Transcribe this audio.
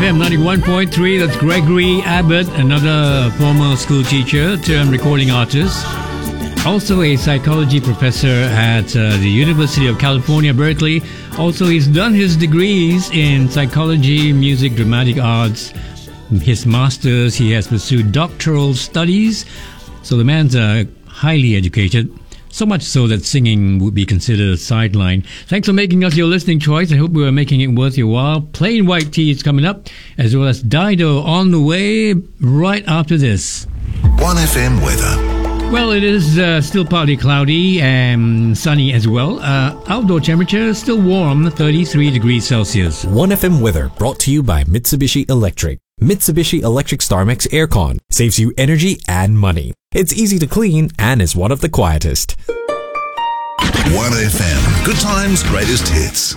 1FM 91.3. That's Gregory Abbott, another former school teacher turned recording artist. Also a psychology professor at the University of California, Berkeley. Also, he's done his degrees in psychology, music, dramatic arts. His master's, he has pursued doctoral studies. So the man's highly educated. So much so that singing would be considered a sideline. Thanks for making us your listening choice. I hope we are making it worth your while. Plain White Tea is coming up, as well as Dido on the way right after this. 1FM weather. Well, it is still partly cloudy and sunny as well. Outdoor temperature is still warm, 33 degrees Celsius. 1FM weather brought to you by Mitsubishi Electric. Mitsubishi Electric StarMax Aircon saves you energy and money. It's easy to clean and is one of the quietest. 1FM. Good times, greatest hits.